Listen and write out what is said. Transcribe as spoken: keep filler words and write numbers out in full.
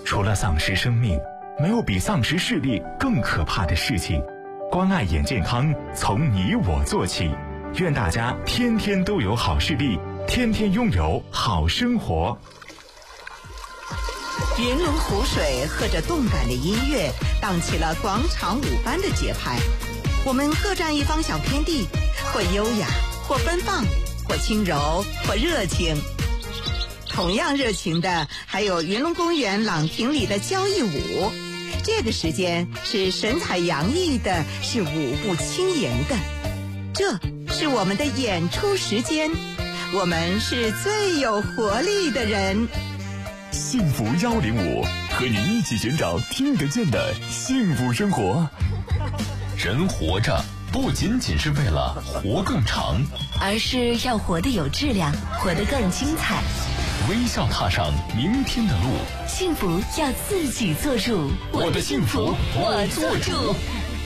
除了丧失生命，没有比丧失视力更可怕的事情。关爱眼健康，从你我做起。愿大家天天都有好视力，天天拥有好生活。 云龙湖水和着动感的音乐，荡起了广场舞般的节拍。我们各占一方小天地，或优雅，或奔放，或轻柔，或热情。同样热情的还有云龙公园朗亭里的交谊舞，这个时间是神采洋溢的，是舞步轻盈的。这是我们的演出时间，我们是最有活力的人。 幸福幺零五，和你一起寻找听得见的幸福生活。 人活着不仅仅是为了活更长， 而是要活得有质量，活得更精彩。 微笑踏上明天的路， 幸福要自己做主。 我的幸福我做主。